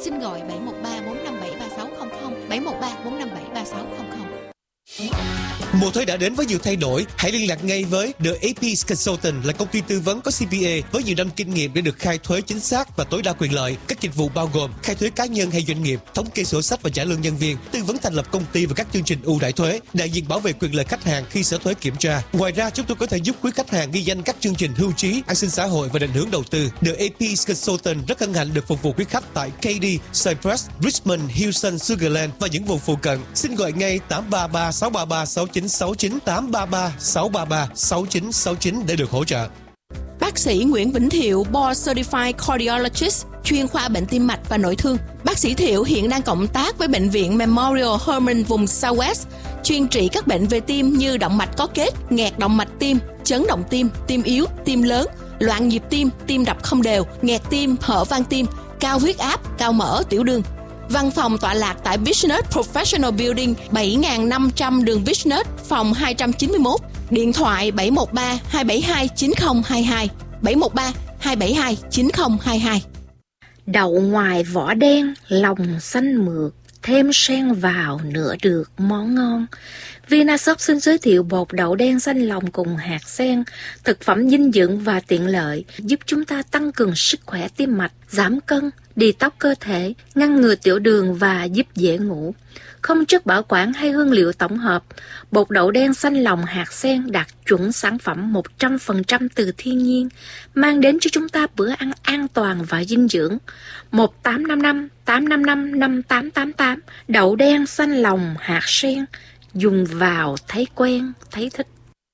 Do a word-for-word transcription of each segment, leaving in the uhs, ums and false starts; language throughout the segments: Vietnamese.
xin gọi bảy một ba bốn năm bảy ba sáu không không, bảy một ba bốn năm bảy ba sáu không không. Mùa thuế đã đến với nhiều thay đổi, hãy liên lạc ngay với The a pê Consultant, là công ty tư vấn có xê pê a với nhiều năm kinh nghiệm để được khai thuế chính xác và tối đa quyền lợi. Các dịch vụ bao gồm khai thuế cá nhân hay doanh nghiệp, thống kê sổ sách và trả lương nhân viên, tư vấn thành lập công ty và các chương trình ưu đãi thuế, đại diện bảo vệ quyền lợi khách hàng khi sở thuế kiểm tra. Ngoài ra, chúng tôi có thể giúp quý khách hàng ghi danh các chương trình hưu trí, an sinh xã hội và định hướng đầu tư. The a pê Consultant rất hân hạnh được phục vụ quý khách tại Katy, Cypress, Richmond, Houston, Sugarland và những vùng phụ cận. Xin gọi ngay tám ba ba sáu ba ba sáu chín sáu chín, tám ba ba sáu ba ba sáu chín sáu chín để được hỗ trợ. Bác sĩ Nguyễn Vĩnh Thiệu, Board Certified Cardiologist, chuyên khoa bệnh tim mạch và nội thương. Bác sĩ Thiệu hiện đang cộng tác với Bệnh viện Memorial Hermann vùng Southwest, chuyên trị các bệnh về tim như động mạch có kết, nghẹt động mạch tim, chấn động tim, tim yếu, tim lớn, loạn nhịp tim, tim đập không đều, nghẹt tim, hở van tim, cao huyết áp, cao mỡ, tiểu đường. Văn phòng tọa lạc tại Business Professional Building, bảy nghìn năm trăm đường Business, phòng hai trăm chín mươi mốt. Điện thoại bảy một ba hai bảy hai chín không hai hai, bảy một ba hai bảy hai chín không hai hai. Đậu ngoài vỏ đen, lòng xanh mượt, thêm sen vào nữa được món ngon. Vinashop xin giới thiệu bột đậu đen xanh lòng cùng hạt sen, thực phẩm dinh dưỡng và tiện lợi, giúp chúng ta tăng cường sức khỏe tim mạch, giảm cân, detox cơ thể, ngăn ngừa tiểu đường và giúp dễ ngủ. Không chất bảo quản hay hương liệu tổng hợp, bột đậu đen xanh lòng hạt sen đạt chuẩn sản phẩm một trăm phần trăm từ thiên nhiên, mang đến cho chúng ta bữa ăn an toàn và dinh dưỡng. Một tám năm năm tám năm năm năm tám tám tám, đậu đen xanh lòng hạt sen, dùng vào thấy quen, thấy thích.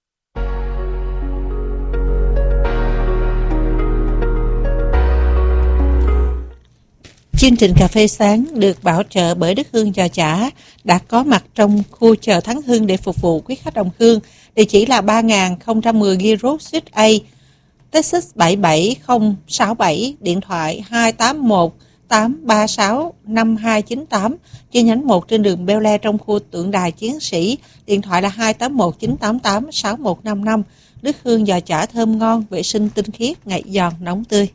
Chương trình Cà phê Sáng được bảo trợ bởi Đức Hương Giò Chả đã có mặt trong khu chợ Thắng Hưng để phục vụ quý khách đồng hương. Địa chỉ là ba nghìn không trăm mười Girot Street A, Texas bảy bảy không sáu bảy, điện thoại hai tám một tám ba sáu năm hai chín tám, chi nhánh một trên đường Bel Air trong khu tượng đài chiến sĩ, điện thoại là hai tám một chín tám tám sáu một năm năm. Đức Hương Giò Chả thơm ngon, vệ sinh tinh khiết, ngậy giòn, nóng tươi.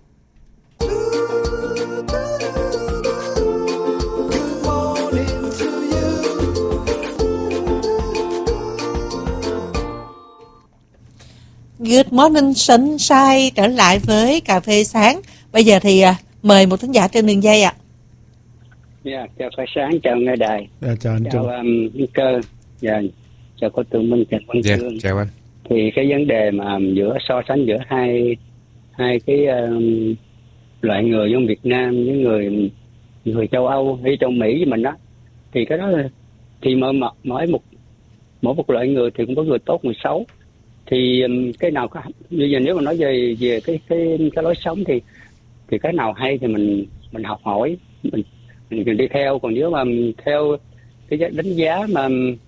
Good morning sunshine, trở lại với Cà phê Sáng. Bây giờ thì à, mời một thính giả trên đường dây ạ. Dạ, yeah, chào Cà Sáng, chào nghe đài. Yeah, chào anh chào um, Cơ. Dạ, chào cô Tường Minh, chào Quang yeah, Trương. Chào anh. Thì cái vấn đề mà giữa so sánh giữa hai hai cái um, loại người trong Việt Nam với người người châu Âu hay châu Mỹ với mình đó, thì cái đó là thì mỗi mỗi một mỗi một loại người thì cũng có người tốt người xấu. Thì cái nào có bây giờ nếu mà nói về về cái cái cái lối sống thì thì cái nào hay thì mình mình học hỏi, mình mình đi theo. Còn nếu mà theo cái đánh giá mà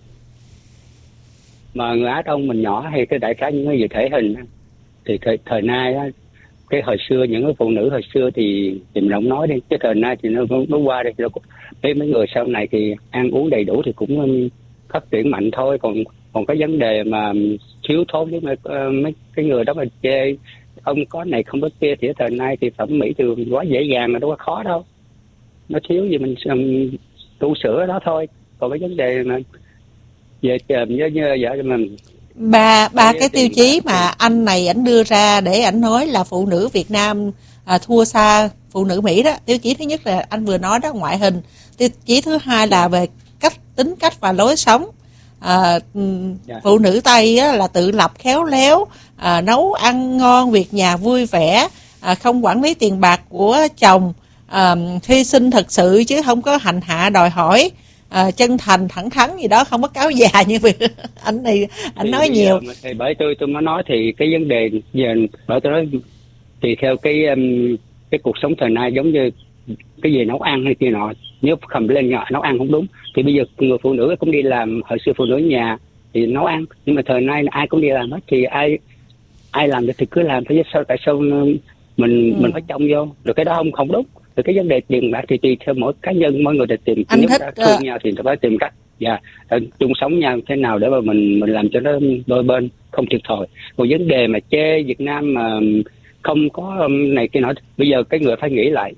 mà người Á Đông mình nhỏ hay cái đại khái những cái gì thể hình thì thời, thời nay á, cái hồi xưa những cái phụ nữ hồi xưa thì thì mình không nói đi, cái thời nay thì nó nó qua đây rồi. Mấy mấy người sau này thì ăn uống đầy đủ thì cũng phát triển mạnh thôi. Còn còn cái vấn đề mà thiếu thốn với mấy, uh, mấy cái người đó mà chê ông có này không có kia thì ở thời nay thì thẩm mỹ thì quá dễ dàng mà đâu có khó đâu. Nó thiếu gì mình um, tu sửa đó thôi. Còn cái vấn đề mà về chờm với như vợ mình ba ba cái tiêu chí mà anh này ảnh đưa ra để ảnh nói là phụ nữ Việt Nam à, thua xa phụ nữ Mỹ đó. Tiêu chí thứ nhất là anh vừa nói đó, ngoại hình. Tiêu chí thứ hai là về cách tính cách và lối sống. À, yeah. Phụ nữ Tây á, là tự lập khéo léo, à, nấu ăn ngon, việc nhà vui vẻ, à, không quản lý tiền bạc của chồng, à, hy sinh thật sự chứ không có hành hạ đòi hỏi, à, chân thành thẳng thắn gì đó, không có cáo già như việc anh này anh nói nhiều. Thì bởi tôi tôi mới nói thì cái vấn đề giờ bởi tôi nói thì theo cái um, cái cuộc sống thời nay giống như cái gì nấu ăn hay kia nọ, nếu cầm lên nhỏ nấu ăn không đúng thì bây giờ người phụ nữ cũng đi làm. Hồi xưa phụ nữ nhà thì nấu ăn, nhưng mà thời nay ai cũng đi làm hết thì ai ai làm được thì cứ làm thôi. Sao tại sao mình ừ. mình phải trông vô rồi cái đó không không đúng. Rồi cái vấn đề tiền bạc thì tùy theo mỗi cá nhân, mỗi người để tìm. Anh nếu thích thương uh... nhau thì phải tìm cách và yeah, chung sống nhau thế nào để mà mình mình làm cho nó đôi bên không thiệt thòi. Còn vấn đề mà chê Việt Nam mà không có này kia nọ, bây giờ cái người phải nghĩ lại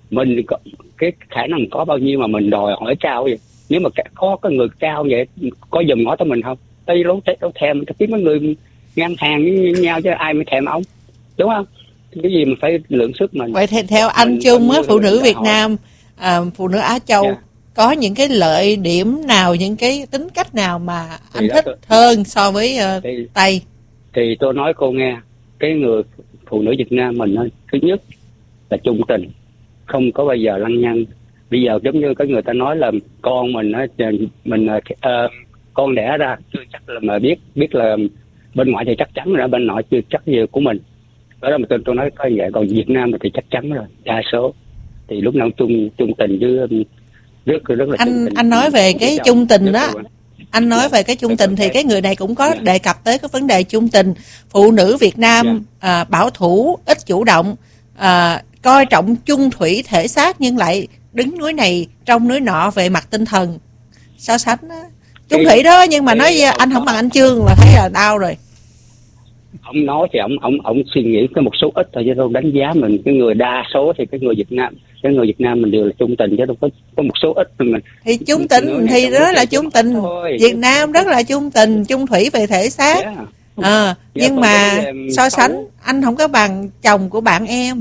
mình có, cái khả năng có bao nhiêu mà mình đòi hỏi cao vậy. Nếu mà có cái người cao vậy có dùm ngó tới mình không? Tây lố tết đâu thèm, kiếm mấy người ngang hàng với nhau chứ ai mới thèm ông, đúng không? Cái gì mình phải lượng sức mình. Vậy thì theo anh Chung á, phụ nữ Việt Nam, à, phụ nữ Á Châu, yeah, có những cái lợi điểm nào, những cái tính cách nào mà thì anh thích tôi, hơn so với uh, thì, Tây? Thì tôi nói cô nghe, cái người phụ nữ Việt Nam mình thứ nhất là trung tình, không có bao giờ lăng nhăng. Bây giờ giống như cái người ta nói là con mình á, mình uh, con đẻ ra chưa chắc là mà biết biết là bên ngoại thì chắc chắn rồi, bên nội chưa chắc gì của mình. Đó là mà tôi, tôi nói coi vậy. Còn Việt Nam thì chắc chắn rồi, đa số thì lúc nào trung trung tình với rất rất là anh anh nói về cái trung tình đó. Anh nói về cái trung tình thì cái người này cũng có yeah. đề cập tới cái vấn đề trung tình. Phụ nữ Việt Nam yeah. à, bảo thủ, ít chủ động, à, coi trọng chung thủy thể xác nhưng lại đứng núi này trong núi nọ về mặt tinh thần. So sánh đó. Chung thủy đó, nhưng mà nói anh không bằng anh Chương là thấy là đau rồi. Ông nói thì ông ông ông suy nghĩ cái một số ít thôi chứ đâu đánh giá mình. Cái người đa số thì cái người Việt Nam, cái người Việt Nam mình đều là trung tình chứ đâu có có một số ít mình. Thì trung tình thì đó là trung tình. Thôi. Việt Nam rất là trung tình, chung thủy về thể xác. Yeah. À, yeah, nhưng mà so sánh xấu. Anh không có bằng chồng của bạn em.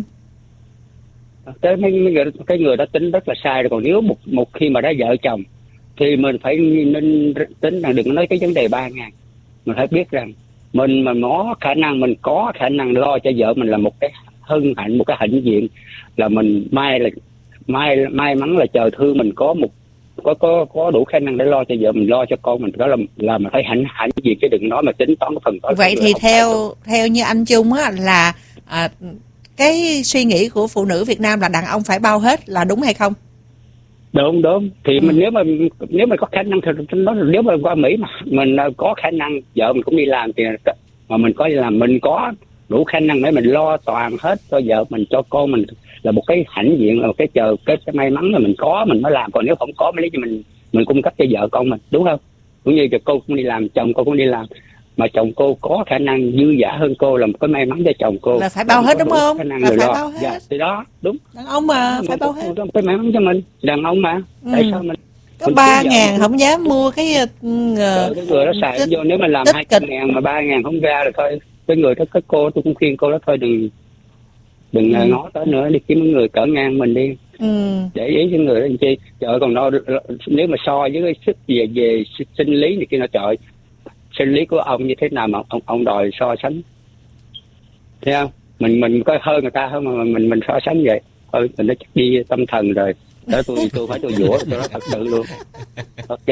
Cái người, cái người đó tính rất là sai rồi. Còn nếu một một khi mà đã vợ chồng thì mình phải nên tính rằng đừng nói cái vấn đề ba ngàn. Mình phải biết rằng mình mà có khả năng, mình có khả năng lo cho vợ mình là một cái hân hạnh, một cái hạnh diện, là mình may là may may mắn là trời thương mình có một có có có đủ khả năng để lo cho vợ mình, lo cho con mình. Đó là là mình phải hạnh hạnh diện chứ đừng nói mà tính toán cái phần đó. Vậy thì theo theo như anh Chung á là à, cái suy nghĩ của phụ nữ Việt Nam là đàn ông phải bao hết là đúng hay không? Đúng đúng thì ừ. mình nếu mà nếu mà có khả năng thì nó nếu mà qua Mỹ mà mình có khả năng, vợ mình cũng đi làm thì mà mình có đi làm, mình có đủ khả năng để mình lo toàn hết cho vợ mình, cho con mình là một cái hãnh diện, là một cái chờ cái, cái may mắn là mình có mình mới làm. Còn nếu không có mới lấy cho mình mình cung cấp cho vợ con mình, đúng không? Cũng như cô cũng đi làm, chồng cô cũng đi làm, mà chồng cô có khả năng dư dả hơn cô là một cái may mắn cho chồng cô. Là phải bao hết đúng không? Là phải lo. Bao hết. Dạ, thì đó đúng. Đàn ông mà phải bao hết. Cái may mắn cho mình, đàn ông mà. Ừ. Tại sao mình có ba ngàn không dám mua cái uh, cái người đó xài tích, vô nếu mà làm hai trăm ngàn mà ba ngàn không ra rồi thôi. Cái người đó, cái cô tôi cũng khuyên cô đó thôi đừng đừng ừ. ngó tới nữa, đi kiếm người cỡ ngang mình đi. Ừ. Để ý cái người đó làm chi. Trời còn nó nếu mà so với cái sức về về sinh lý này kia nó trời, sinh lý của ông như thế nào mà ông ông đòi so sánh, thấy không? Mình mình có hơn người ta hơn mà mình mình so sánh vậy thôi mình nó chắc đi tâm thần rồi. Đó tôi tôi phải tôi dũa tôi nói thật sự luôn. Ok.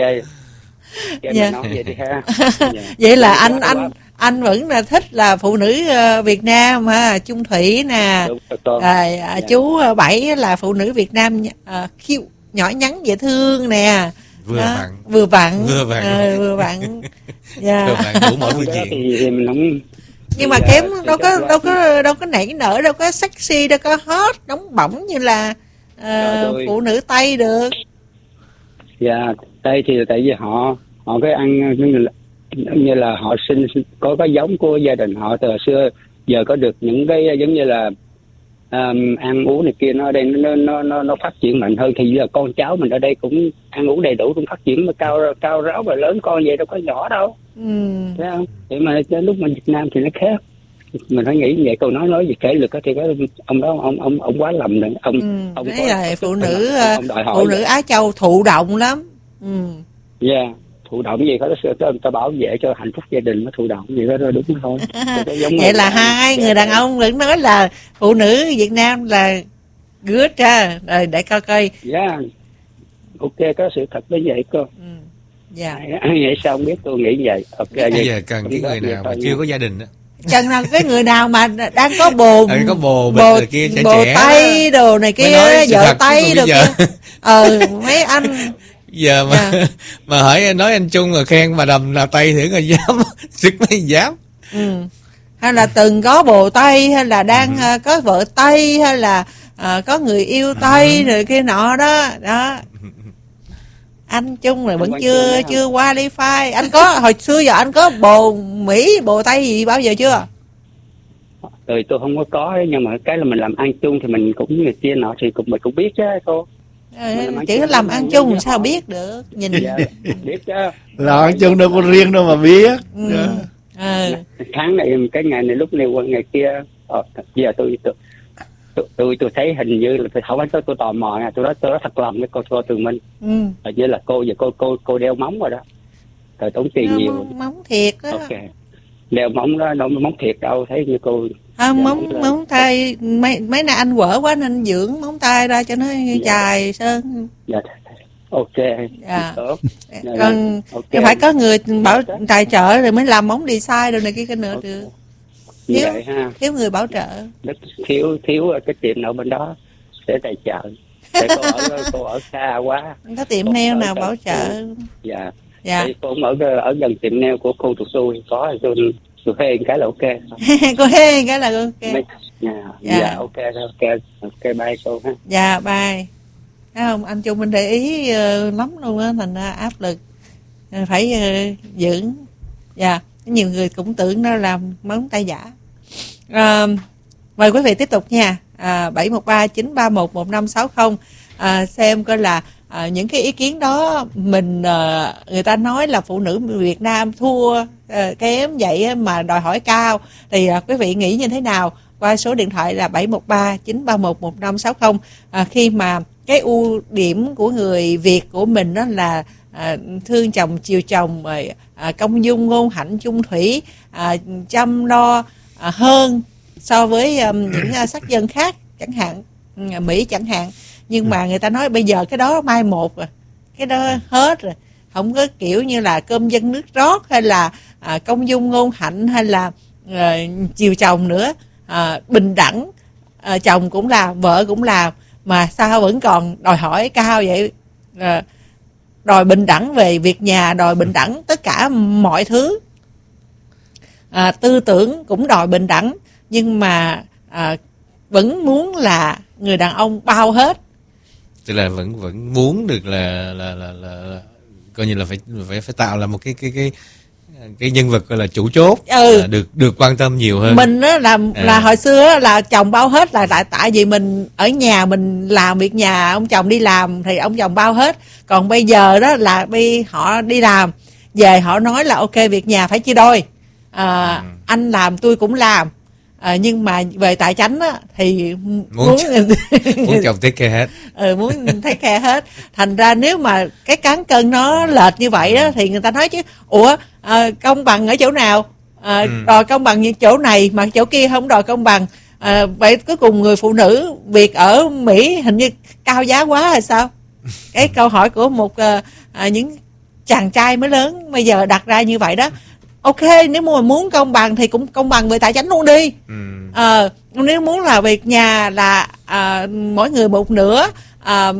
Dạ. Nói vậy đi ha. Dạ. Vậy là anh anh anh vẫn là thích là phụ nữ Việt Nam ha, chung thủy nè. Đúng, à, dạ. Chú Bảy là phụ nữ Việt Nam uh, cute, nhỏ nhắn dễ thương nè. Vừa vặn. Vừa vặn. Vừa vặn. À, vừa vặn. Dạ. Vừa vặn đủ mọi phương diện. Thì, thì mình không... Nhưng mà kém đâu có đâu có đâu có nảy nở, đâu có sexy, đâu có hot, nóng bỏng như là uh, phụ nữ Tây được. Dạ, Tây thì tại vì họ họ cái ăn như là, như là họ sinh có cái giống của gia đình họ từ xưa giờ có được những cái giống như là um, ăn uống này kia, nó ở đây nó nó nó nó phát triển mạnh hơn. Thì giờ con cháu mình ở đây cũng ăn uống đầy đủ, cũng phát triển mà cao cao ráo và lớn con vậy đâu có nhỏ đâu. Ừ. Thấy không? Thì mà lúc mà Việt Nam thì nó khác. Mình phải nghĩ vậy, câu nói nói về thể lực thì cái ông đó ông ông ông quá lầm rồi. Ông ừ, ông đấy là phụ nữ phụ nữ Á Châu thụ động lắm. Ừ. Dạ. Yeah. Thụ động gì đó ta, ta bảo vệ cho hạnh phúc gia đình, nó thụ động gì đó đúng thôi. Vậy là hai người đàn ông vẫn nói là phụ nữ Việt Nam là good ra rồi để coi coi. Dạ. Yeah. Ok, có sự thật đến vậy cô. Ừ. Dạ. Vậy sao không biết tôi nghĩ vậy. Ok. Bây giờ cần cái người nào mà chưa có gia đình đó. Cần là cái người nào mà đang có bồ ừ, có bồ bồ, bồ kia trẻ bồ trẻ Tây đồ này kia, vợ Tây đồ kia. Ờ mấy anh giờ mà yeah. mà hỏi nói anh Trung là khen bà Đầm là Tây thử coi dám sức mấy dám. Ừ. Hay là từng có bồ Tây, hay là đang ừ. uh, có vợ Tây, hay là uh, có người yêu Tây ừ. rồi kia nọ đó đó. Anh Trung là vẫn chưa chưa qualify. Anh có hồi xưa giờ anh có bồ Mỹ bồ Tây gì bao giờ chưa? Rồi tôi không có có đấy, nhưng mà cái là mình làm ăn chung thì mình cũng như người kia nọ thì cũng mình cũng biết chứ cô. Chỉ có làm ăn chung sao biết được, nhìn dạ, biết chứ. Làm ăn chung đâu có riêng đâu mà biết. Ừ. Ừ. Tháng này cái ngày này lúc này qua ngày kia, ờ, giờ tôi tôi tôi tôi, tôi thấy hình như là không phải tôi tôi tò mò nha, tôi nói tôi nói thật lòng với cô cô Tường Minh. Ừ. Hình như là cô giờ cô cô cô đeo móng rồi đó, thời tốn tiền Nó, nhiều. móng, móng thiệt đó. Ok, đeo móng đó, nó móng thiệt đâu, thấy như cô. Không, dạ, móng móng tay mấy mấy nay anh quở quá nên dưỡng móng tay ra cho nó dạ. dài sơn. Dạ. Ok. Dạ. Tốt. Dạ, còn okay. phải có người bảo tài trợ rồi mới làm móng design rồi này kia cái nữa được. Thiếu, vậy ha. thiếu người bảo trợ. Rất thiếu thiếu cái tiệm nào bên đó để tài trợ. Để cô ở cô ở xa quá. Có tiệm nail nào bảo trợ? Dạ. Dạ. Thì cô ở ở gần tiệm nail của cô tụi tôi có, tôi tôi thuê cái là ok. Cô thuê cái là ok. Mấy, dạ, dạ. Dạ ok ok ok bye cô ha. Dạ bye. Thấy không, anh Trung mình để ý uh, lắm luôn á, thành ra áp lực phải uh, dưỡng. Dạ, nhiều người cũng tưởng nó làm móng tay giả. Uh, mời quý vị tiếp tục nha. Uh, bảy một ba chín ba một một năm sáu không uh, xem coi là uh, những cái ý kiến đó mình uh, người ta nói là phụ nữ Việt Nam thua uh, kém vậy mà đòi hỏi cao thì uh, quý vị nghĩ như thế nào? Qua số điện thoại là bảy một ba chín ba một một năm sáu không. uh, khi mà cái ưu điểm của người Việt của mình đó là à, thương chồng chiều chồng, à, công dung ngôn hạnh chung thủy, à, chăm lo à, hơn so với um, những uh, sắc dân khác chẳng hạn, Mỹ chẳng hạn. Nhưng mà người ta nói bây giờ cái đó mai một rồi, cái đó hết rồi, không có kiểu như là cơm dân nước rót hay là à, công dung ngôn hạnh hay là à, chiều chồng nữa. À, bình đẳng, à, chồng cũng làm, vợ cũng làm, mà sao vẫn còn đòi hỏi cao vậy? À, đòi bình đẳng về việc nhà, đòi bình đẳng tất cả mọi thứ, à, tư tưởng cũng đòi bình đẳng, nhưng mà à, vẫn muốn là người đàn ông bao hết. Tức là vẫn vẫn muốn được là là là, là, là coi như là phải phải phải tạo là một cái cái cái cái nhân vật gọi là chủ chốt, ừ. à, được được quan tâm nhiều hơn. Mình đó là à. là hồi xưa đó là chồng bao hết là tại tại vì mình ở nhà mình làm việc nhà, ông chồng đi làm thì ông chồng bao hết. Còn bây giờ đó là bây họ đi làm về họ nói là ok việc nhà phải chia đôi, à, ừ. anh làm tôi cũng làm. À, nhưng mà về tài chánh á, thì muốn muốn, muốn chồng take care hết, ừ, muốn take care hết. Thành ra nếu mà cái cán cân nó lệch như vậy á, thì người ta nói chứ ủa à, công bằng ở chỗ nào, à, ừ. đòi công bằng như chỗ này mà chỗ kia không đòi công bằng. À, vậy cuối cùng người phụ nữ Việt ở Mỹ hình như cao giá quá hay sao? Cái câu hỏi của một à, những chàng trai mới lớn bây giờ đặt ra như vậy đó. Ok, nếu mà muốn công bằng thì cũng công bằng về tài chính luôn đi. Ừ. À, nếu muốn là việc nhà là à, mỗi người một nửa, à,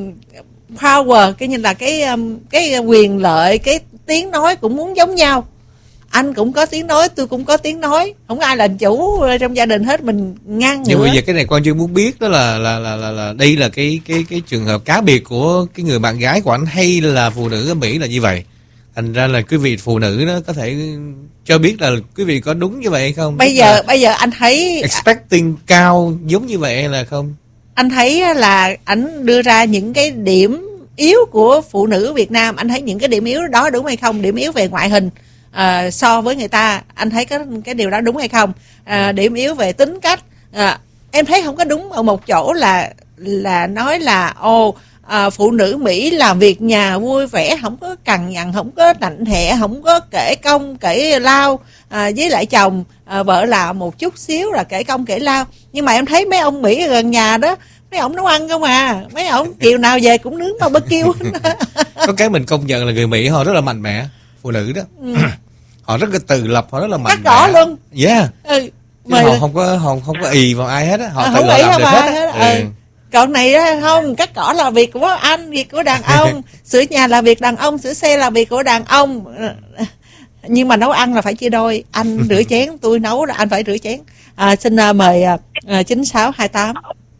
power cái như là cái cái quyền lợi, cái tiếng nói cũng muốn giống nhau. Anh cũng có tiếng nói, tôi cũng có tiếng nói, không ai là chủ trong gia đình hết, mình ngăn. Nhưng bây giờ cái này Quang Trương muốn biết đó là là là là, là đây là cái cái cái trường hợp cá biệt của cái người bạn gái của anh hay là phụ nữ ở Mỹ là như vậy? Thành ra là quý vị phụ nữ đó có thể cho biết là quý vị có đúng như vậy hay không? Bây giờ bây giờ anh thấy expecting cao giống như vậy hay là không? Anh thấy là anh đưa ra những cái điểm yếu của phụ nữ Việt Nam, anh thấy những cái điểm yếu đó đúng hay không? Điểm yếu về ngoại hình à, so với người ta, anh thấy cái cái điều đó đúng hay không? À, điểm yếu về tính cách, à, em thấy không có đúng ở một chỗ là là nói là ô à, phụ nữ Mỹ làm việc nhà vui vẻ, không có cằn nhằn, không có nạnh hẹ, không có kể công kể lao, à, với lại chồng à, vợ làm một chút xíu là kể công kể lao. Nhưng mà em thấy mấy ông Mỹ gần nhà đó, mấy ông nấu ăn không à, mấy ông chiều nào về cũng nướng barbecue. Có cái mình công nhận là người Mỹ họ rất là mạnh mẽ, phụ nữ đó. Ừ. Họ rất là tự lập, họ rất là mạnh mẽ. Cắt cỏ luôn. Yeah. Ừ. Họ không có họ không có ì vào ai hết á, họ à, tự làm được hết. hết. Ừ. Ừ. Còn này đó không, cắt cỏ là việc của anh, việc của đàn ông, sửa nhà là việc đàn ông, sửa xe là việc của đàn ông. Nhưng mà nấu ăn là phải chia đôi, anh rửa chén, tôi nấu là anh phải rửa chén. À, xin uh, mời uh, chín sáu hai tám.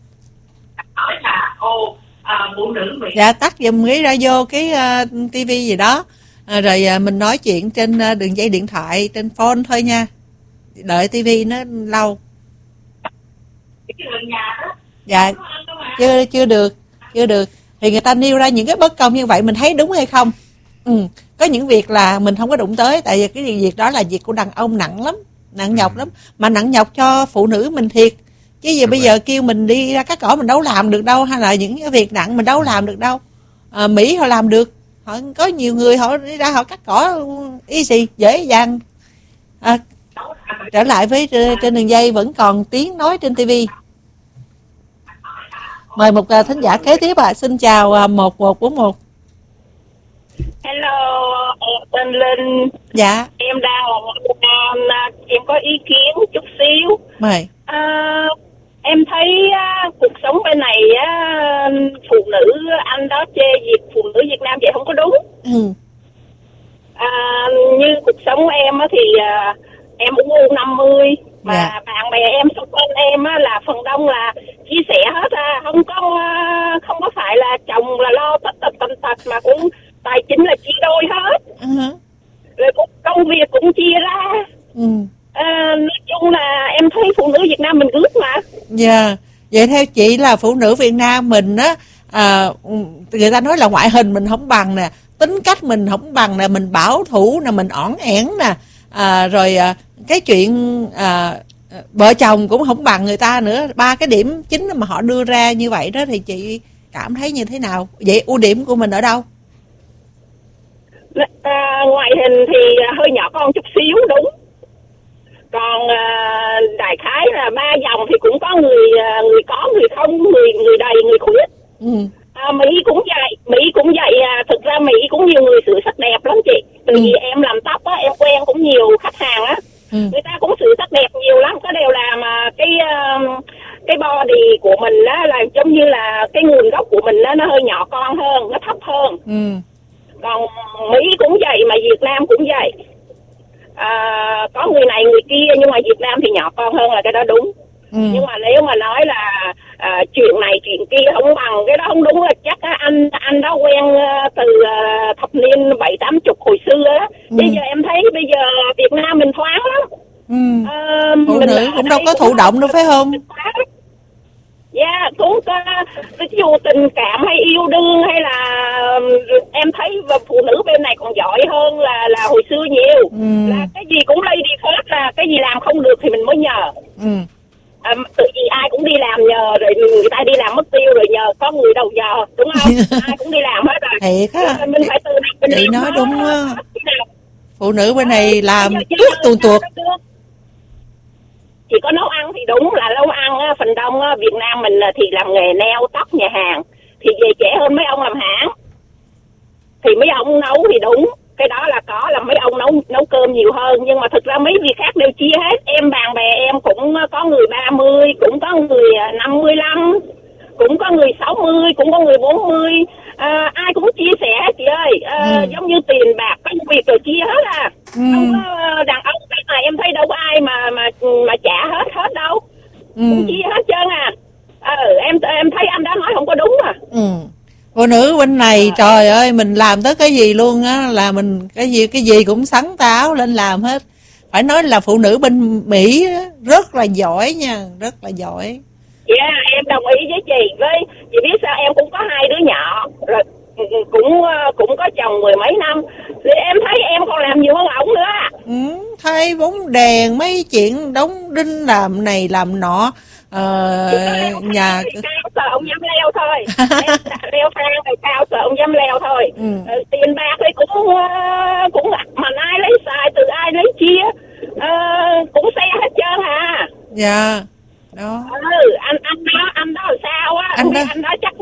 Dạ tắt giùm cái radio, cái uh, tivi gì đó, à, rồi uh, mình nói chuyện trên uh, đường dây điện thoại, trên phone thôi nha, đợi tivi nó lâu. Dạ, chưa chưa được, chưa được. Thì người ta nêu ra những cái bất công như vậy, mình thấy đúng hay không? Ừ, có những việc là mình không có đụng tới, tại vì cái việc đó là việc của đàn ông nặng lắm, nặng nhọc lắm, mà nặng nhọc cho phụ nữ mình thiệt. Chứ giờ bây giờ kêu mình đi ra cắt cỏ mình đâu làm được đâu, hay là những cái việc nặng mình đâu làm được đâu. À, Mỹ họ làm được, họ có nhiều người họ đi ra họ cắt cỏ easy, dễ dàng. À, trở lại với trên đường dây vẫn còn tiếng nói trên ti vi. Mời một uh, thính giả kế tiếp ạ. À. Xin chào uh, một một bốn một. Hello, em tên Linh. Dạ. Em đang ở Việt Nam, em có ý kiến chút xíu. Mời. À, em thấy uh, cuộc sống bên này uh, phụ nữ anh đó chê việc phụ nữ Việt Nam vậy không có đúng. Ừ. À, như cuộc sống em uh, thì uh, em cũng u năm mươi. Mà dạ. Bạn bè em xung quanh em á, là phần đông là chia sẻ hết à, không có không có phải là chồng là lo tất tật tần tật mà cũng tài chính là chia đôi hết. Uh-huh. Rồi cũng công việc cũng chia ra. Ừ. À, nói chung là em thấy phụ nữ Việt Nam mình gước mà. Dạ. Yeah. Vậy theo chị là phụ nữ Việt Nam mình á, à, người ta nói là ngoại hình mình không bằng nè, tính cách mình không bằng nè, mình bảo thủ nè, mình ỏn ẻn nè, à, rồi à, cái chuyện à, vợ chồng cũng không bằng người ta nữa. Ba cái điểm chính mà họ đưa ra như vậy đó thì chị cảm thấy như thế nào? Vậy ưu điểm của mình ở đâu? À, ngoại hình thì hơi nhỏ con chút xíu đúng. Còn à, đại khái là ba dòng thì cũng có người người có, người không, người người đầy, người khuyết. Ừ. À, Mỹ cũng vậy, Mỹ cũng vậy. À, thực ra Mỹ cũng nhiều người sửa sắc đẹp lắm chị. Từ ừ. vì em làm tóc á, em quen cũng nhiều khách hàng á. Ừ. Người ta cũng sửa sắc đẹp nhiều lắm, có đều làm uh, cái uh, cái body của mình đó là giống như là cái nguồn gốc của mình đó, nó hơi nhỏ con hơn, nó thấp hơn. Ừ. Còn Mỹ cũng vậy mà Việt Nam cũng vậy. À, có người này người kia nhưng mà Việt Nam thì nhỏ con hơn là cái đó đúng. Ừ. Nhưng mà nếu mà nói là à, chuyện này chuyện kia không bằng cái đó không đúng là chắc á, anh anh đó quen uh, từ uh, thập niên bảy tám chục hồi xưa á. Ừ. Bây giờ em thấy bây giờ Việt Nam mình thoáng lắm. Ừ. À, phụ nữ cũng đâu có thụ động đâu phải không? Dạ yeah, cũng có, dù tình cảm hay yêu đương hay là em thấy phụ nữ bên này còn giỏi hơn là là hồi xưa nhiều. Ừ. Là cái gì cũng lady first, là cái gì làm không được thì mình mới nhờ. Ừ. À, tự gì ai cũng đi làm nhờ rồi người ta đi làm mất tiêu rồi nhờ có người đầu giờ đúng không? Ai cũng đi làm hết rồi. Thiệt á. Mình phải tự mình chị nói đúng á. Phụ nữ bên này làm tuốt tuột tuột. Chỉ có nấu ăn thì đúng là nấu ăn á, phần đông á, Việt Nam mình thì làm nghề nail tóc nhà hàng thì về trễ hơn mấy ông làm hãng. Thì mấy ông nấu thì đúng, cái đó là có là mấy ông nấu nấu cơm nhiều hơn, nhưng mà thực ra mấy việc khác đều chia hết. Em bạn bè em cũng có người ba mươi, cũng có người năm mươi lăm, cũng có người sáu mươi, cũng có người bốn mươi. À, ai cũng chia sẻ chị ơi. À, ừ. Giống như tiền bạc công việc rồi chia hết à. Ừ. Không có đàn ông cái này em thấy đâu có ai mà mà mà trả hết hết đâu. Ừ. Cũng chia hết trơn à. Ờ em em thấy anh đã nói không có đúng à. Ừ. Phụ nữ bên này à. Trời ơi mình làm tới cái gì luôn á, là mình cái gì cái gì cũng sắn táo lên làm hết. Phải nói là phụ nữ bên Mỹ rất là giỏi nha, rất là giỏi. Dạ yeah, em đồng ý với chị. Với chị biết sao em cũng có hai đứa nhỏ rồi, cũng cũng có chồng mười mấy năm thì em thấy em còn làm nhiều hơn ổng nữa. Ừ, thay bóng đèn mấy chuyện đóng đinh làm này làm nọ. Ờ, nhà cao sợ ông dám leo thôi. Em leo thang thì cao sợ ông dám leo thôi. Ừ. Ừ, tiền bạc thì cũng cũng mà ai lấy xài từ ai lấy chia ờ, cũng xe hết trơn à. Dạ. Đó. Ừ, anh anh đó anh đó là sao á? Anh, anh đó chắc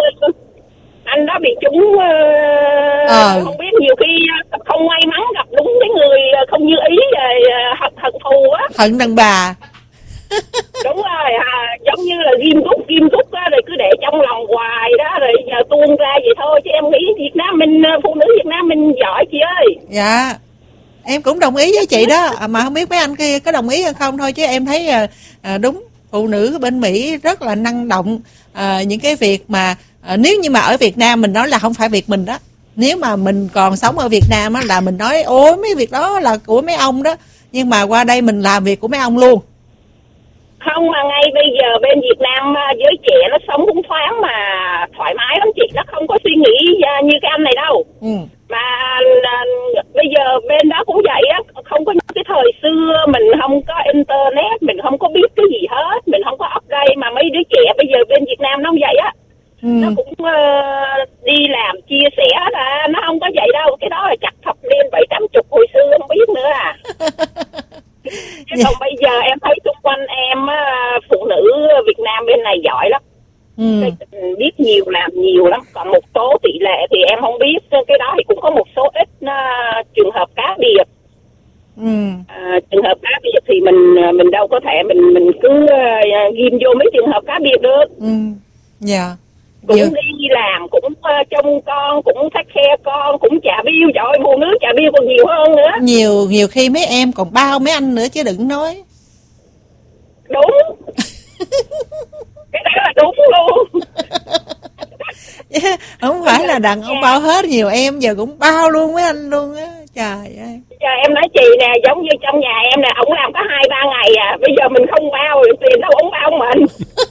anh đó bị trúng uh, ờ. không biết, nhiều khi không may mắn gặp đúng cái người không như ý rồi hận hận thù á. Hận đàn bà. Đúng rồi, à, giống như là ghim rút ghim rút á, rồi cứ để trong lòng hoài đó, rồi giờ tuôn ra vậy thôi. Chứ em nghĩ Việt Nam mình, phụ nữ Việt Nam mình giỏi chị ơi. Dạ. Em cũng đồng ý với chị đó, à, mà không biết mấy anh kia có đồng ý hay không thôi, chứ em thấy à, đúng. Phụ nữ bên Mỹ rất là năng động. À, những cái việc mà à, nếu như mà ở Việt Nam mình nói là không phải việc mình đó. Nếu mà mình còn sống ở Việt Nam á, là mình nói ôi mấy việc đó là của mấy ông đó. Nhưng mà qua đây mình làm việc của mấy ông luôn. Không, mà ngay bây giờ bên Việt Nam giới trẻ nó sống cũng thoáng mà thoải mái lắm chị, nó không có suy nghĩ như cái anh này đâu. Ừ. Mà à, bây giờ bên đó cũng vậy á, không có những cái thời xưa mình không có internet, mình không có biết cái gì hết, mình không có update, mà mấy đứa trẻ bây giờ bên Việt Nam nó không vậy á. Ừ. Nó cũng uh, đi làm chia sẻ là nó không có vậy đâu, cái đó là chặt thập niên bảy tám chục hồi xưa không biết nữa à. Chứ còn bây giờ em thấy xung quanh em phụ nữ Việt Nam bên này giỏi lắm. Ừ. Biết nhiều làm nhiều lắm, còn một số tỷ lệ thì em không biết, cái đó thì cũng có một số ít uh, trường hợp cá biệt. Ừ. Uh, trường hợp cá biệt thì mình mình đâu có thể mình mình cứ uh, ghim vô mấy trường hợp cá biệt được. Ừ. Dạ. Cũng Nhiều. đi làm, cũng uh, trông con, cũng take care con, cũng trả bill, trời ơi, phụ nữ trả bill còn nhiều hơn nữa. Nhiều nhiều khi mấy em còn bao mấy anh nữa chứ đừng nói. Đúng. Cái đó là đúng luôn. Yeah, không phải là đàn ông bao hết, nhiều em giờ cũng bao luôn mấy anh luôn á. Trời ơi. Giờ em nói chị nè, giống như trong nhà em nè, ông làm có hai ba ngày à, bây giờ mình không bao, tiền đâu ông bao mình.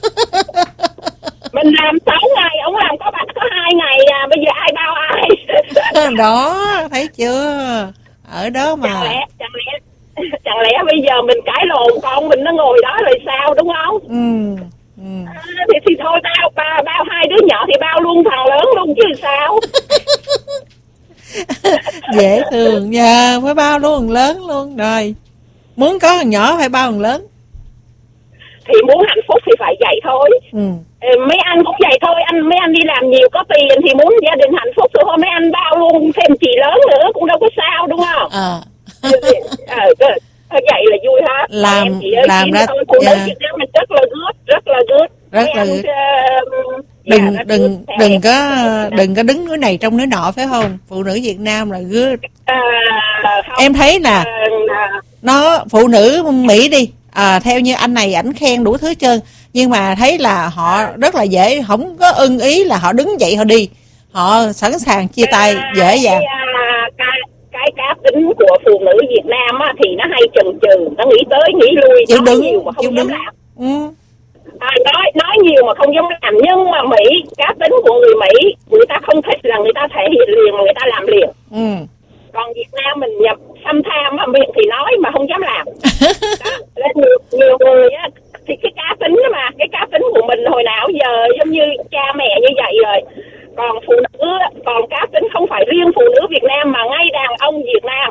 Mình làm sáu ngày, ông làm có có hai ngày à, bây giờ ai bao ai. Đó, thấy chưa? Ở đó mà. Chẳng lẽ, chẳng lẽ, chẳng lẽ bây giờ mình cãi lộn con mình nó ngồi đó rồi sao, đúng không? Ừ. Ừ. À, thì, thì thôi bao, bao bao hai đứa nhỏ thì bao luôn thằng lớn luôn chứ sao. Dễ thương nha, phải bao luôn thằng lớn luôn rồi. Muốn có thằng nhỏ phải bao thằng lớn. Thì muốn hạnh phúc thì phải vậy thôi. Ừ. Mấy anh cũng vậy thôi, anh mấy anh đi làm nhiều có tiền thì muốn gia đình hạnh phúc thôi, mấy anh bao luôn thêm chị lớn nữa cũng đâu có sao, đúng không? Ờ. À. À, vậy là vui hết. Làm em chỉ ơi, làm ra thôi, phụ nữ Việt Nam mình rất là good, rất là good. Rất là good. Đừng dạ, đừng đừng, đừng có đừng có đứng núi này trong núi nọ, phải không? Phụ nữ Việt Nam là good. À, em thấy nè, à, nó phụ nữ Mỹ đi, à, theo như anh này ảnh khen đủ thứ trơn, nhưng mà thấy là họ rất là dễ, không có ưng ý là họ đứng dậy họ đi, họ sẵn sàng chia tay dễ dàng. Cái cái cá tính của phụ nữ Việt Nam á, thì nó hay chần chừ, nó nghĩ tới nghĩ lui, chịu nói đứng, nhiều mà không dám làm. Ừ. À, nói nói nhiều mà không dám làm, nhưng mà Mỹ, cá tính của người Mỹ, người ta không thích là người ta thể hiện liền mà người ta làm liền. Ừ. Còn Việt Nam mình nhập xăm tham á, miệng thì nói mà không dám làm. Đó, nên nhiều, nhiều người á, thì cái cá tính đó mà, cái cá tính của mình hồi nào giờ giống như cha mẹ như vậy rồi. Còn phụ nữ, còn cá tính không phải riêng phụ nữ Việt Nam mà ngay đàn ông Việt Nam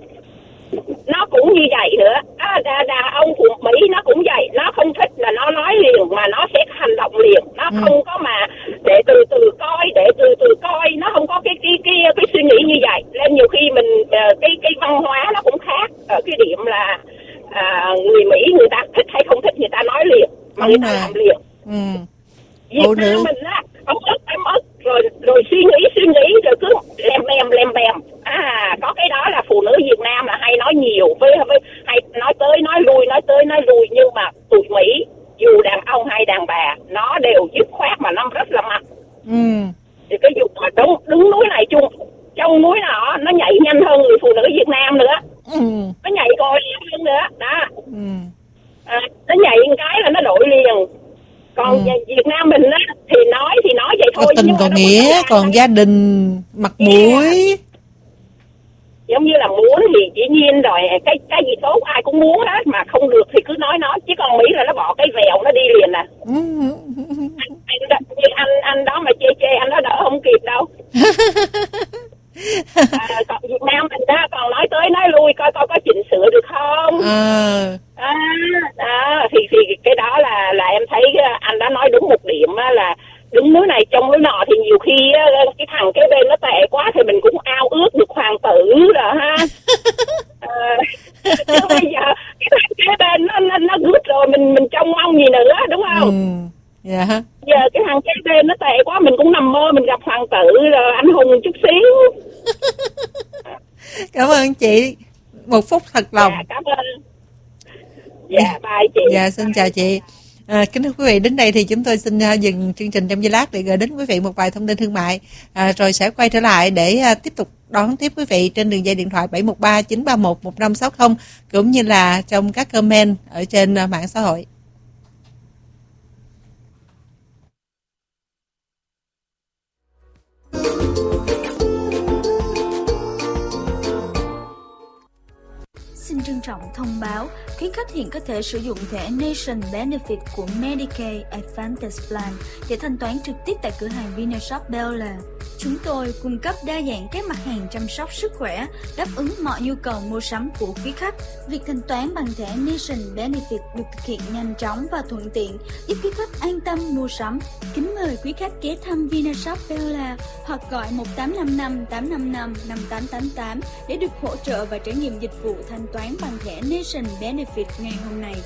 nó cũng như vậy nữa. À, đàn, đàn ông phụ Mỹ nó cũng vậy, nó không thích là nó nói liền mà nó sẽ hành động liền, nó ừ. không có mà để từ từ coi, để từ từ coi, nó không có cái cái cái cái suy nghĩ như vậy. Nên nhiều khi mình cái cái văn hóa nó cũng khác ở cái điểm là à, người Mỹ người ta thích hay không thích người ta nói liền mà người ta làm liền. Ừ. Việt Nam mình á, ông ức em ức rồi rồi suy nghĩ suy nghĩ rồi cứ lem bem lem bem. À, có cái đó là phụ nữ Việt Nam là hay nói nhiều, với, với hay nói tới nói lui, nói tới nói lui, nhưng mà tụi Mỹ dù đàn ông hay đàn bà nó đều dứt khoát mà nó rất là mạnh. Ừ. Thì cái vụ mà đứng, đứng núi này chung trong núi nọ nó nhảy nhanh hơn người phụ nữ Việt Nam nữa. Ừ. Nó nhảy coi liền hơn nữa đó. Ừ. À, nó nhảy một cái là nó đổi liền. Còn ừ. Việt Nam mình á thì nói thì nói vậy thôi, tình còn nghĩa, còn gia đình mặt mũi. Yeah. Giống như là muốn thì dĩ nhiên rồi, cái cái gì tốt ai cũng muốn hết, mà không được thì cứ nói nói, chứ còn Mỹ là nó bỏ cái vèo nó đi liền nè. anh, anh, như anh anh đó mà chê chê anh đó đỡ không kịp đâu. À, còn Việt Nam mình đó còn nói tới nói lui coi coi có chỉnh sửa được không. À. À, à thì thì cái đó là là em thấy anh đã nói đúng một điểm là đứng núi này trong núi nọ, thì nhiều khi cái thằng kế bên nó tệ quá thì mình cũng ao ước được hoàng tử rồi ha. À, chứ bây giờ cái thằng kế bên nó nó, nó good rồi mình mình trông mong gì nữa, đúng không? Ừ. Dạ. Giờ cái thằng kế bên nó tệ quá mình cũng nằm mơ mình gặp hoàng tử rồi anh hùng chút xíu. Cảm ơn chị, một phút thật lòng. Dạ, cảm ơn. Dạ, bye chị. Dạ, xin chào chị. À, kính thưa quý vị, đến đây thì chúng tôi xin uh, dừng chương trình trong giây lát để gửi đến quý vị một vài thông tin thương mại, à, rồi sẽ quay trở lại để uh, tiếp tục đón tiếp quý vị trên đường dây điện thoại bảy một ba chín ba một một năm sáu không, cũng như là trong các comment ở trên uh, mạng xã hội. trọng thông báo quý khách hiện có thể sử dụng thẻ Nation Benefit của Medicaid Advantage Plan để thanh toán trực tiếp tại cửa hàng Vinashop Bel Air. Chúng tôi cung cấp đa dạng các mặt hàng chăm sóc sức khỏe, đáp ứng mọi nhu cầu mua sắm của quý khách. Việc thanh toán bằng thẻ Nation Benefit được thực hiện nhanh chóng và thuận tiện, giúp quý khách an tâm mua sắm. Kính mời quý khách ghé thăm Vinashop Bel Air hoặc gọi một tám năm năm tám năm năm năm tám tám tám để được hỗ trợ và trải nghiệm dịch vụ thanh toán bằng thẻ Nation Benefit ngày hôm nay.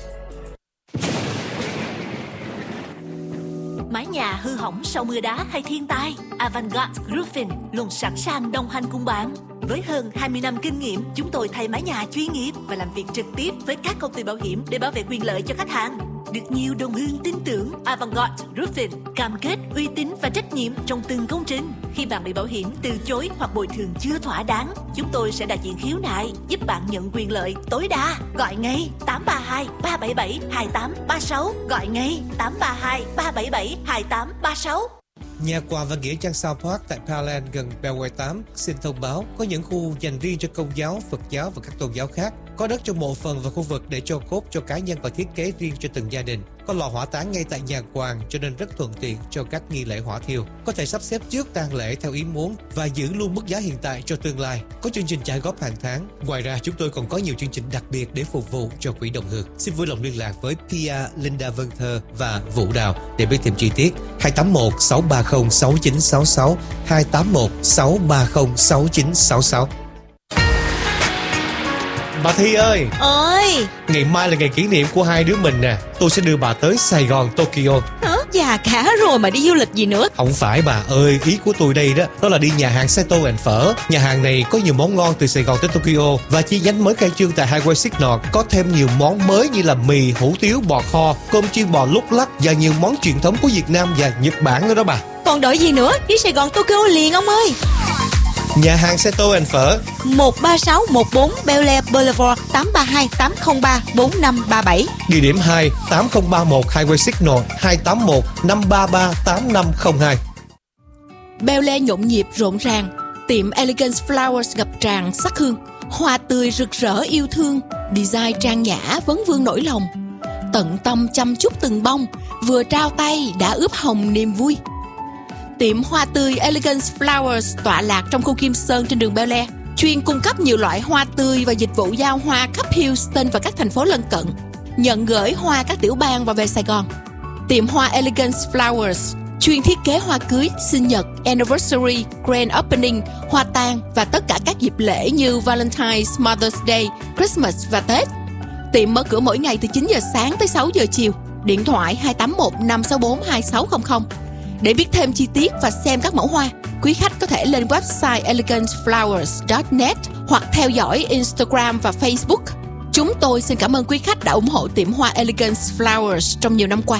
Mái nhà hư hỏng sau mưa đá hay thiên tai, Avantgarde Roofing luôn sẵn sàng đồng hành cùng bạn. Với hơn hai mươi năm kinh nghiệm, chúng tôi thay mái nhà chuyên nghiệp và làm việc trực tiếp với các công ty bảo hiểm để bảo vệ quyền lợi cho khách hàng. Được nhiều đồng hương tin tưởng, Avantgarde Roofing cam kết uy tín và trách nhiệm trong từng công trình. Khi bạn bị bảo hiểm từ chối hoặc bồi thường chưa thỏa đáng, chúng tôi sẽ đại diện khiếu nại, giúp bạn nhận quyền lợi tối đa. Gọi ngay tám ba hai ba bảy bảy hai tám ba sáu, gọi ngay tám ba hai ba bảy bảy hai tám ba sáu. Nhà quà và nghĩa trang South Park tại Pearland gần Beltway tám xin thông báo có những khu dành riêng cho Công giáo, Phật giáo và các tôn giáo khác. Có đất cho mộ phần và khu vực để cho cốt cho cá nhân và thiết kế riêng cho từng gia đình. Có lò hỏa táng ngay tại nhà quàng cho nên rất thuận tiện cho các nghi lễ hỏa thiêu. Có thể sắp xếp trước tang lễ theo ý muốn và giữ luôn mức giá hiện tại cho tương lai. Có chương trình trả góp hàng tháng. Ngoài ra chúng tôi còn có nhiều chương trình đặc biệt để phục vụ cho quỹ đồng hương. Xin vui lòng liên lạc với Pia, Linda Vân Thơ và Vũ Đào để biết thêm chi tiết. hai tám một sáu ba không sáu chín sáu sáu hai tám một sáu ba không sáu chín sáu sáu. Bà Thi ơi! Ơi! Ngày mai là ngày kỷ niệm của hai đứa mình nè. Tôi sẽ đưa bà tới Sài Gòn, Tokyo. Hả? Già cả rồi mà đi du lịch gì nữa? Không phải bà ơi, ý của tôi đây đó đó là đi nhà hàng Seto and Phở. Nhà hàng này có nhiều món ngon từ Sài Gòn tới Tokyo và chi nhánh mới khai trương tại Highway Signal. Có thêm nhiều món mới như là mì, hủ tiếu, bò kho, cơm chiên bò lúc lắc và nhiều món truyền thống của Việt Nam và Nhật Bản nữa đó bà. Còn đợi gì nữa? Đi Sài Gòn, Tokyo liền ông ơi! Nhà hàng Seto and Phở, một ba sáu một bốn Bel Air Boulevard, tám ba hai tám không ba bốn năm ba bảy. Địa điểm hai, tám không ba một Highway Signal, hai tám một năm ba ba tám năm không hai. Bel Air nhộn nhịp rộn ràng, tiệm Elegance Flowers ngập tràn sắc hương, hoa tươi rực rỡ yêu thương, design trang nhã vấn vương nỗi lòng, tận tâm chăm chút từng bông, vừa trao tay đã ướp hồng niềm vui. Tiệm hoa tươi Elegance Flowers tọa lạc trong khu Kim Sơn trên đường Bel Air, chuyên cung cấp nhiều loại hoa tươi và dịch vụ giao hoa khắp Houston và các thành phố lân cận, nhận gửi hoa các tiểu bang và về Sài Gòn. Tiệm hoa Elegance Flowers chuyên thiết kế hoa cưới, sinh nhật, anniversary, grand opening, hoa tang và tất cả các dịp lễ như Valentine's, Mother's Day, Christmas và Tết. Tiệm mở cửa mỗi ngày từ chín giờ sáng tới sáu giờ chiều. Điện thoại hai tám một năm sáu bốn hai sáu không không. Để biết thêm chi tiết và xem các mẫu hoa, quý khách có thể lên website elegance flowers chấm net hoặc theo dõi Instagram và Facebook. Chúng tôi xin cảm ơn quý khách đã ủng hộ tiệm hoa Elegance Flowers trong nhiều năm qua.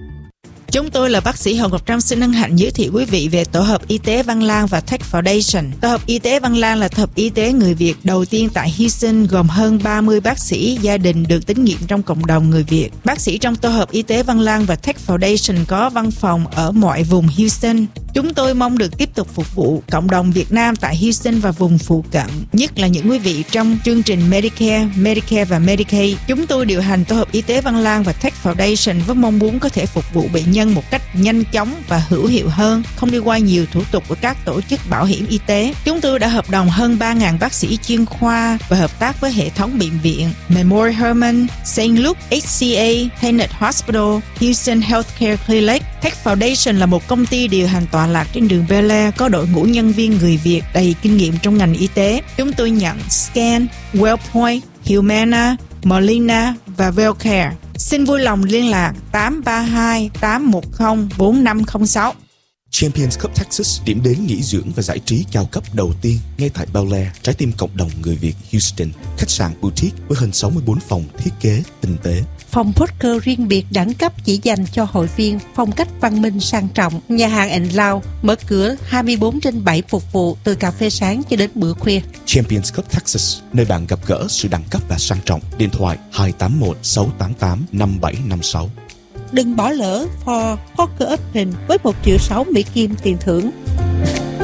Chúng tôi là bác sĩ Hồng Ngọc Trâm xin hân hạnh giới thiệu quý vị về tổ hợp y tế Văn Lang và Tech Foundation. Tổ hợp y tế Văn Lang là tổ hợp y tế người Việt đầu tiên tại Houston, gồm hơn ba mươi bác sĩ gia đình được tín nhiệm trong cộng đồng người Việt. Bác sĩ trong tổ hợp y tế Văn Lang và Tech Foundation có văn phòng ở mọi vùng Houston. Chúng tôi mong được tiếp tục phục vụ cộng đồng Việt Nam tại Houston và vùng phụ cận, nhất là những quý vị trong chương trình Medicare, Medicare và Medicaid. Chúng tôi điều hành tổ hợp y tế Văn Lang và Tech Foundation với mong muốn có thể phục vụ bệnh nhân một cách nhanh chóng và hữu hiệu hơn, không đi qua nhiều thủ tục của các tổ chức bảo hiểm y tế. Chúng tôi đã hợp đồng hơn ba nghìn bác sĩ chuyên khoa và hợp tác với hệ thống bệnh viện Memorial Hermann, Saint Luke, hát xê a, Tenet Hospital, Houston Healthcare Clinic. Tech Foundation là một công ty điều hành tọa lạc trên đường Bel Air, có đội ngũ nhân viên người Việt đầy kinh nghiệm trong ngành y tế. Chúng tôi nhận Scan, Wellpoint, Humana, Molina và Wellcare. Xin vui lòng liên lạc tám ba hai tám một không bốn năm không sáu. Champions Cup Texas, điểm đến nghỉ dưỡng và giải trí cao cấp đầu tiên ngay tại Bel Air, trái tim cộng đồng người Việt Houston. Khách sạn boutique với hơn sáu mươi bốn phòng thiết kế tinh tế. Phòng poker riêng biệt đẳng cấp chỉ dành cho hội viên, phong cách văn minh sang trọng. Nhà hàng and Lounge mở cửa hai mươi bốn trên bảy phục vụ từ cà phê sáng cho đến bữa khuya. Champions Cup Texas, nơi bạn gặp gỡ sự đẳng cấp và sang trọng. Điện thoại hai tám một sáu tám tám năm bảy năm sáu. Đừng bỏ lỡ For Poker Open với một triệu sáu Mỹ Kim tiền thưởng.